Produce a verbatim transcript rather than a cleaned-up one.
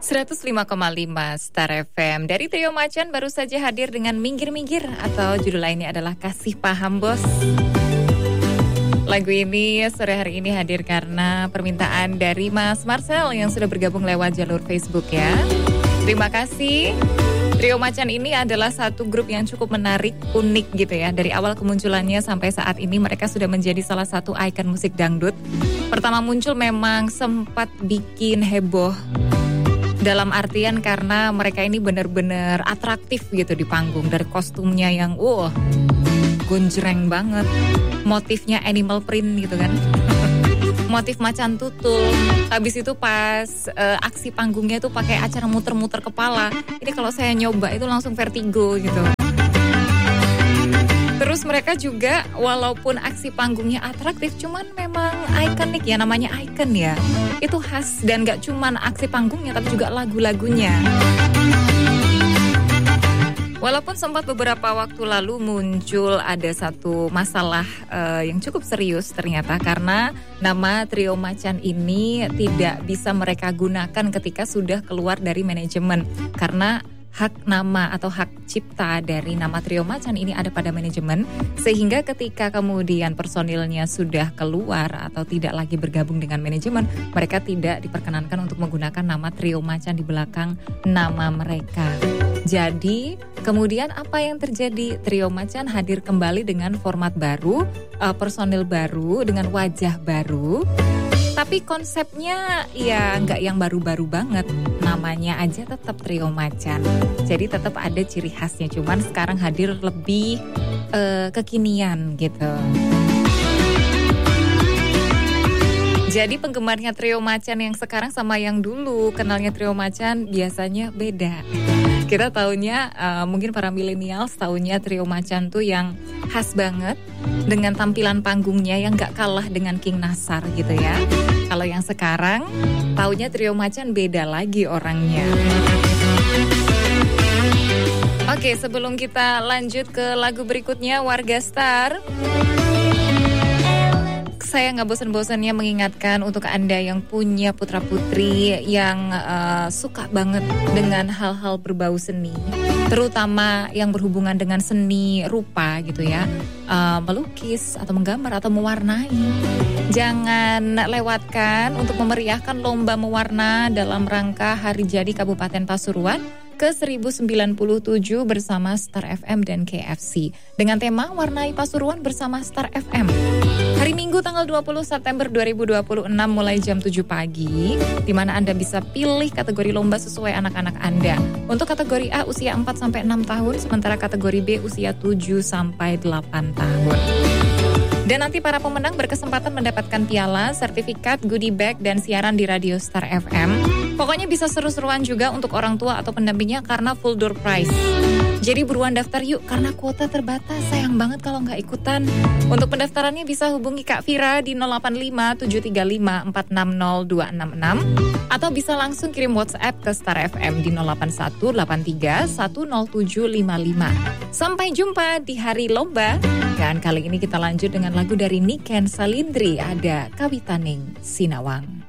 seratus lima koma lima Star F M. Dari Trio Macan baru saja hadir dengan Minggir-Minggir, atau judul lainnya adalah Kasih Paham Bos. Lagu ini sore hari ini hadir karena permintaan dari Mas Marcel yang sudah bergabung lewat jalur Facebook ya. Terima kasih. Trio Macan ini adalah satu grup yang cukup menarik, unik gitu ya. Dari awal kemunculannya sampai saat ini mereka sudah menjadi salah satu ikon musik dangdut. Pertama muncul memang sempat bikin heboh. Dalam artian karena mereka ini benar-benar atraktif gitu di panggung. Dari kostumnya yang uh, gonjreng banget. Motifnya animal print gitu kan. Motif macan tutul. Habis itu pas uh, aksi panggungnya itu pakai acara muter-muter kepala. Ini kalau saya nyoba itu langsung vertigo gitu. Terus mereka juga walaupun aksi panggungnya atraktif, cuman memang ikonik ya, namanya ikon ya. Itu khas dan gak cuman aksi panggungnya tapi juga lagu-lagunya. Walaupun sempat beberapa waktu lalu muncul ada satu masalah uh, yang cukup serius ternyata karena nama Trio Macan ini tidak bisa mereka gunakan ketika sudah keluar dari manajemen karena hak nama atau hak cipta dari nama Trio Macan ini ada pada manajemen, sehingga ketika kemudian personilnya sudah keluar atau tidak lagi bergabung dengan manajemen, mereka tidak diperkenankan untuk menggunakan nama Trio Macan di belakang nama mereka. Jadi kemudian apa yang terjadi? Trio Macan hadir kembali dengan format baru, uh, personil baru dengan wajah baru. Tapi konsepnya ya nggak yang baru-baru banget. Namanya aja tetap Trio Macan. Jadi tetap ada ciri khasnya. Cuman sekarang hadir lebih uh, kekinian gitu. Jadi penggemarnya Trio Macan yang sekarang sama yang dulu kenalnya Trio Macan biasanya beda. Kita taunya uh, mungkin para milenials taunya Trio Macan tuh yang khas banget dengan tampilan panggungnya yang gak kalah dengan King Nasar gitu ya. Kalau yang sekarang taunya Trio Macan beda lagi orangnya. Oke, sebelum kita lanjut ke lagu berikutnya Warga Star, saya nggak bosan-bosannya mengingatkan untuk Anda yang punya putra-putri yang uh, suka banget dengan hal-hal berbau seni, terutama yang berhubungan dengan seni rupa gitu ya, uh, melukis atau menggambar atau mewarnai. Jangan lewatkan untuk memeriahkan lomba mewarna dalam rangka Hari Jadi Kabupaten Pasuruan ke seribu sembilan puluh tujuh bersama Star F M dan K F C dengan tema Warnai Pasuruan bersama Star F M. Hari Minggu tanggal dua puluh September dua ribu dua puluh enam mulai jam tujuh pagi, di mana Anda bisa pilih kategori lomba sesuai anak-anak Anda. Untuk kategori A usia empat sampai enam tahun, sementara kategori B usia tujuh sampai delapan tahun. Dan nanti para pemenang berkesempatan mendapatkan piala, sertifikat, goodie bag, dan siaran di Radio Star F M. Pokoknya bisa seru-seruan juga untuk orang tua atau pendampingnya karena full door prize. Jadi buruan daftar yuk karena kuota terbatas. Sayang banget kalau nggak ikutan. Untuk pendaftarannya bisa hubungi Kak Vira di nol delapan lima tujuh tiga lima empat enam nol dua enam enam atau bisa langsung kirim WhatsApp ke Star F M di nol delapan satu delapan tiga satu nol tujuh lima lima. Sampai jumpa di hari lomba. Dan kali ini kita lanjut dengan lagu dari Niken Salindri, ada Kawitaning Sinawang.